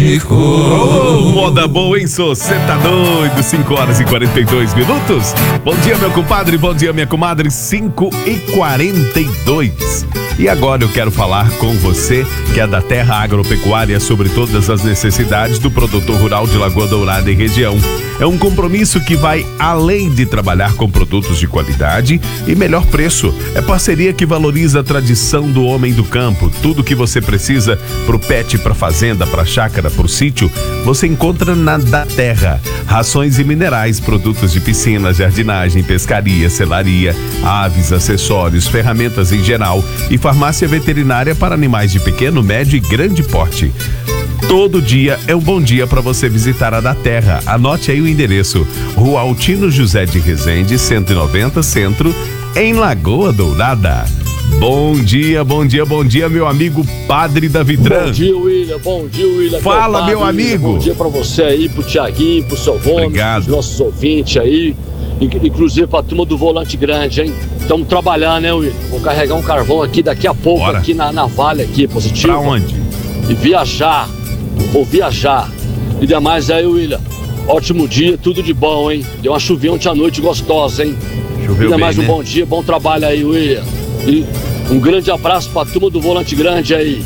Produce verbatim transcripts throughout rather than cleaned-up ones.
Oh, moda boa, hein, sou? Cê tá doido? cinco horas e quarenta e dois minutos. Bom dia, meu compadre, bom dia, minha comadre. cinco e quarenta e dois. E agora eu quero falar com você, que é da Terra Agropecuária, sobre todas as necessidades do produtor rural de Lagoa Dourada e região. É um compromisso que vai além de trabalhar com produtos de qualidade e melhor preço. É parceria que valoriza a tradição do homem do campo. Tudo que você precisa pro pet, pra fazenda, pra chácara, pro sítio, você encontra na Da Terra. Rações e minerais, produtos de piscina, jardinagem, pescaria, selaria, aves, acessórios, ferramentas em geral e farmácia veterinária para animais de pequeno, médio e grande porte. Todo dia é um bom dia para você visitar a Da Terra. Anote aí o endereço: Rua Altino José de Rezende, cento e noventa, Centro, em Lagoa Dourada. Bom dia, bom dia, bom dia, meu amigo Padre Davidran. Bom dia, William, bom dia, William. Fala, padre, meu amigo. Bom dia pra você aí, pro Tiaguinho, pro seu Gomes, pros nossos ouvintes aí, inclusive pra turma do Volante Grande, hein? Estamos trabalhando, né, William? Vou carregar um carvão aqui daqui a pouco, Bora. aqui na, na Vale, aqui, positivo. Pra onde? E viajar, vou viajar. E demais aí, William, ótimo dia, tudo de bom, hein? Deu uma chuvinha ontem à noite gostosa, hein? Choveu e demais bem, um né? bom dia, bom trabalho aí, William. E um grande abraço pra turma do Volante Grande aí.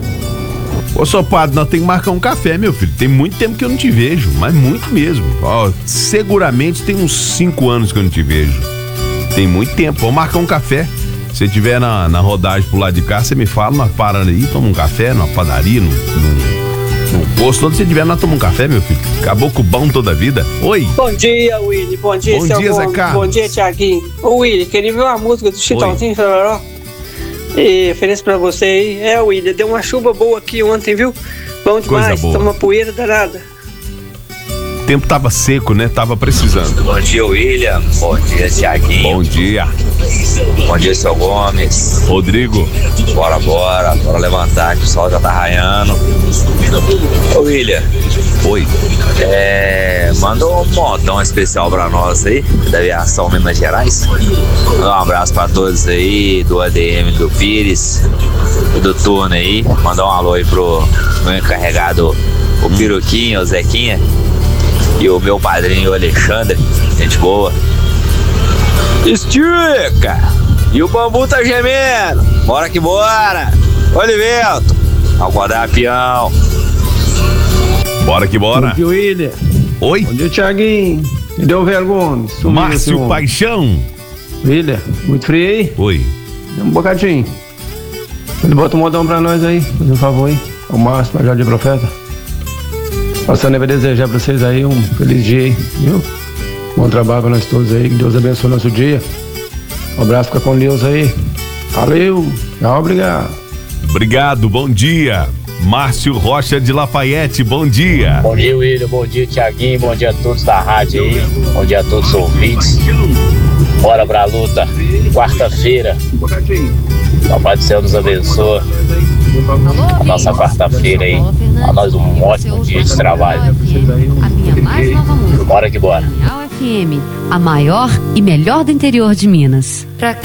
Ô, seu padre, nós temos que marcar um café, meu filho. Tem muito tempo que eu não te vejo, mas muito mesmo. Ó, seguramente tem uns cinco anos que eu não te vejo. Tem muito tempo. Vamos marcar um café. Se tiver na, na rodagem pro lado de cá, você me fala, nós paramos aí, toma um café numa padaria, num, num, num posto. Onde você tiver, nós tomamos um café, meu filho. Acabou com o bom toda a vida. Oi. Bom dia, Willy. Bom dia, Bom seu dia, Zé Gomes. Carlos. Bom dia, Tiaguinho. Ô, Willy, queria ver uma música do Chitãozinho Chororó. E ofereço pra você aí. É, Willy, deu uma chuva boa aqui ontem, viu? Bom demais, tá uma poeira danada. O tempo tava seco, né? Tava precisando. Bom dia, William. Bom dia, Tiaguinho. Bom dia. Bom dia, seu Gomes. Rodrigo. Bora, bora. Bora levantar que o sol já tá raiando. Ô, William. Oi. É, manda um montão especial pra nós aí, da aviação Minas Gerais. Um abraço pra todos aí, do A D M do Pires, do turno aí. Mandar um alô aí pro meu encarregado, o Piruquinho, o Zequinha. E o meu padrinho, o Alexandre, gente boa. Estica! E o bambu tá gemendo. Bora que bora! Olha o vento! Acordar, peão! Bora que bora! Bom dia, William. Oi? Bom dia, Tiaguinho. Me deu vergonha. Márcio Paixão. William, muito frio aí? Oi. Dá um bocadinho. Ele bota um modão pra nós aí, por favor aí. O Márcio, Major de Profeta. Passando aí pra desejar pra vocês aí um feliz dia aí, viu? Bom trabalho pra nós todos aí, que Deus abençoe nosso dia. Um abraço, fica com Deus aí. Valeu, tchau, obrigado. Obrigado, bom dia. Márcio Rocha de Lafayette, bom dia. Bom dia, William, bom dia, Tiaguinho, bom dia a todos da rádio aí, bom dia a todos os ouvintes. Bora pra luta, quarta-feira. Papai do Céu nos abençoe. A nossa quarta-feira aí, a nós um ótimo dia de trabalho. A minha mais nova música. Bora que bora. F M, a maior e melhor do interior de Minas. Pra